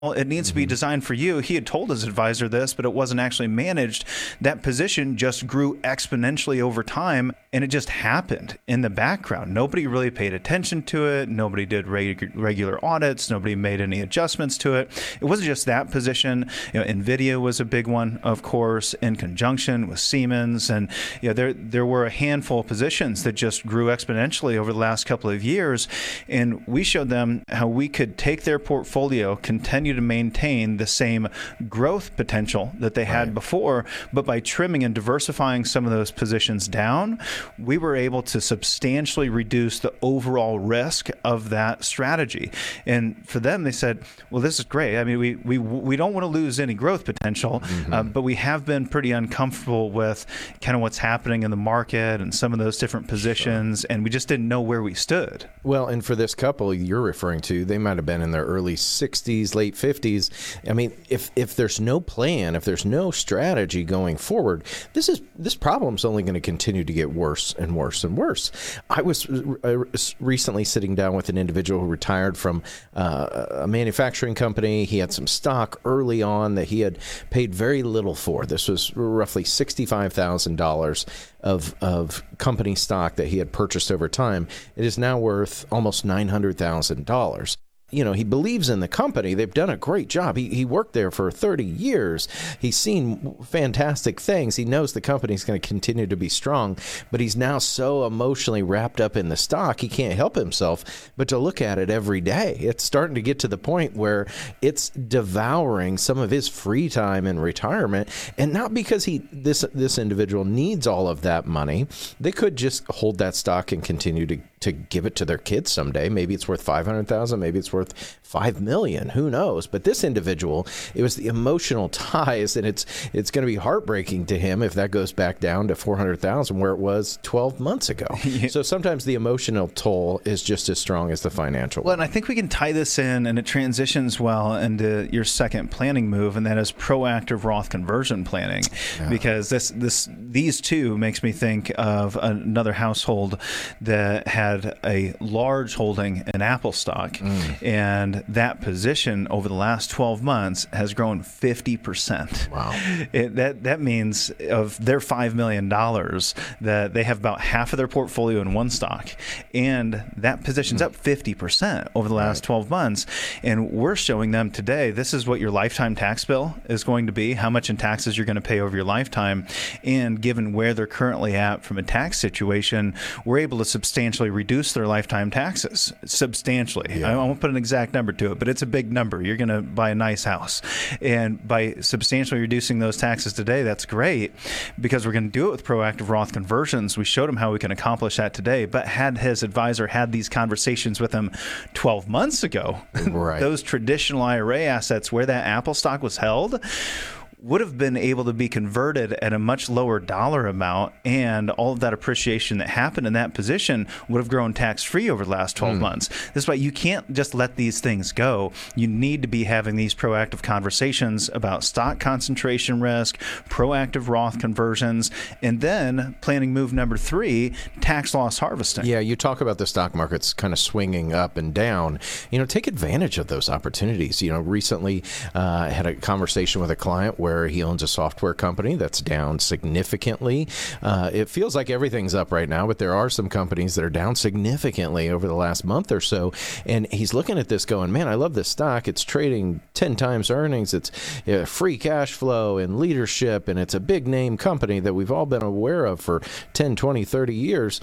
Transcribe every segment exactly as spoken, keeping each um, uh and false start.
well, it needs mm-hmm. to be designed for you. He had told his advisor this, but it wasn't actually managed. That position just grew exponentially over time, and it just happened in the background. Nobody really paid attention to it. Nobody did reg- regular audits. Nobody made any adjustments to it. It wasn't just that position. You know, NVIDIA was a big one, of course, in conjunction with Siemens. And you know, there there were a handful of positions that just grew exponentially over the last couple of years. And we showed them how we could take their portfolio, continue to maintain the same growth potential that they had right. before, but by trimming and diversifying some of those positions down, we were able to substantially reduce the overall risk of that strategy. And for them, they said, well, this is great. I mean, we we, we don't want to lose any growth potential, mm-hmm. uh, but we have been pretty uncomfortable with kind of what's happening in the market and some of those different positions, sure. and we just didn't know where we stood. Well, and for this couple you're referring to, they might have been in their early sixties, late fifties. I mean, if if there's no plan, if there's no strategy going forward, this is this problem's only going to continue to get worse and worse and worse. I was recently sitting down with an individual who retired from uh, a manufacturing company. He had some stock early on that he had paid very little for. This was roughly sixty-five thousand dollars of of company stock that he had purchased over time. It is now worth almost nine hundred thousand dollars. You know, he believes in the company. They've done a great job. He he worked there for thirty years. He's seen fantastic things. He knows the company's going to continue to be strong, but he's now so emotionally wrapped up in the stock, he can't help himself but to look at it every day. It's starting to get to the point where it's devouring some of his free time in retirement, and not because he this this individual needs all of that money. They could just hold that stock and continue to to give it to their kids someday. Maybe it's worth five hundred thousand dollars, maybe it's worth five million dollars, who knows? But this individual, it was the emotional ties, and it's it's going to be heartbreaking to him if that goes back down to four hundred thousand dollars where it was twelve months ago. Yeah. So sometimes the emotional toll is just as strong as the financial. Well, and I think we can tie this in, and it transitions well into your second planning move, and that is proactive Roth conversion planning. Yeah. Because this this these two makes me think of another household that had a large holding in Apple stock, mm. and that position over the last twelve months has grown fifty percent. Wow. It, that that means of their five million dollars that they have about half of their portfolio in one stock, and that position's mm. up fifty percent over the last right. twelve months. And we're showing them today, this is what your lifetime tax bill is going to be, how much in taxes you're going to pay over your lifetime, and given where they're currently at from a tax situation, we're able to substantially reduce their lifetime taxes substantially. Yeah. I won't put an exact number to it, but it's a big number. You're going to buy a nice house. And by substantially reducing those taxes today, that's great, because we're going to do it with proactive Roth conversions. We showed him how we can accomplish that today, but had his advisor had these conversations with him twelve months ago, right. those traditional I R A assets where that Apple stock was held would have been able to be converted at a much lower dollar amount, and all of that appreciation that happened in that position would have grown tax-free over the last twelve mm. months. That's why you can't just let these things go. You need to be having these proactive conversations about stock concentration risk, proactive Roth conversions, and then planning move number three, tax loss harvesting. Yeah, you talk about the stock markets kind of swinging up and down. You know, take advantage of those opportunities. You know, recently uh, I had a conversation with a client where where he owns a software company that's down significantly. Uh, it feels like everything's up right now, but there are some companies that are down significantly over the last month or so. And he's looking at this going, man, I love this stock. It's trading ten times earnings. It's uh, free cash flow and leadership, and it's a big name company that we've all been aware of for ten, twenty, thirty years.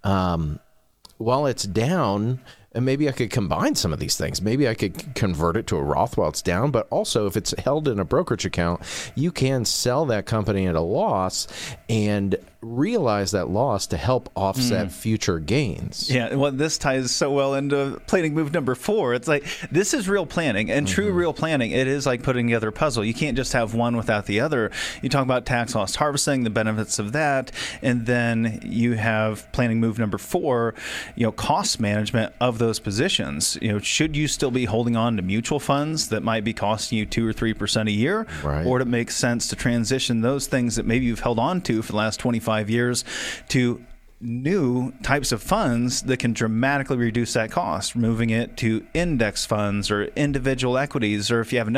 Um, while it's down, and maybe I could combine some of these things. Maybe I could convert it to a Roth while it's down, but also if it's held in a brokerage account, you can sell that company at a loss and realize that loss to help offset mm. future gains. Yeah, well, this ties so well into planning move number four. It's like, this is real planning, and mm-hmm. true real planning, it is like putting together a puzzle. You can't just have one without the other. You talk about tax loss harvesting, the benefits of that, and then you have planning move number four, you know, cost management of those positions. You know, should you still be holding on to mutual funds that might be costing you two or three percent a year, right. or would it make sense to transition those things that maybe you've held on to for the last twenty-five years to new types of funds that can dramatically reduce that cost, moving it to index funds or individual equities, or if you have